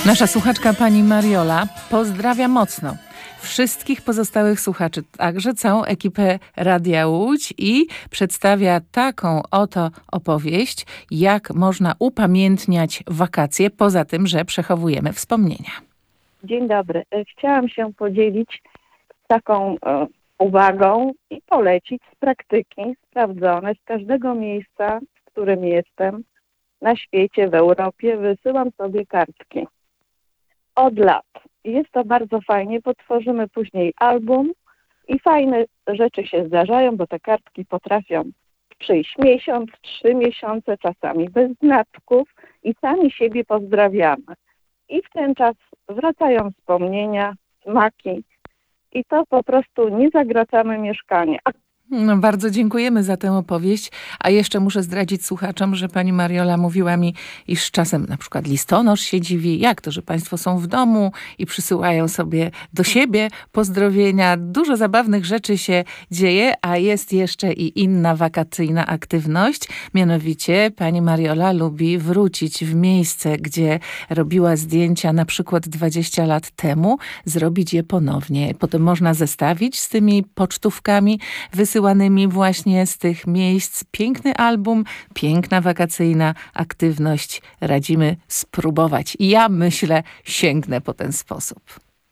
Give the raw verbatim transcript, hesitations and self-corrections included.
Nasza słuchaczka pani Mariola pozdrawia mocno wszystkich pozostałych słuchaczy, także całą ekipę Radia Łódź i przedstawia taką oto opowieść, jak można upamiętniać wakacje, poza tym, że przechowujemy wspomnienia. Dzień dobry. Chciałam się podzielić taką e, uwagą i polecić z praktyki sprawdzone z każdego miejsca, w którym jestem, na świecie, w Europie, wysyłam sobie kartki. Od lat. Jest to bardzo fajnie, bo tworzymy później album i fajne rzeczy się zdarzają, bo te kartki potrafią przyjść miesiąc, trzy miesiące, czasami bez znaczków i sami siebie pozdrawiamy. I w ten czas wracają wspomnienia, smaki i to po prostu nie zagracamy mieszkania. No, bardzo dziękujemy za tę opowieść, a jeszcze muszę zdradzić słuchaczom, że pani Mariola mówiła mi, iż czasem na przykład listonosz się dziwi, jak to, że państwo są w domu i przysyłają sobie do siebie pozdrowienia. Dużo zabawnych rzeczy się dzieje, a jest jeszcze i inna wakacyjna aktywność. Mianowicie pani Mariola lubi wrócić w miejsce, gdzie robiła zdjęcia na przykład dwadzieścia lat temu, zrobić je ponownie. Potem można zestawić z tymi pocztówkami wysyłanymi właśnie z tych miejsc. Piękny album, piękna wakacyjna aktywność. Radzimy spróbować. I ja myślę, sięgnę po ten sposób.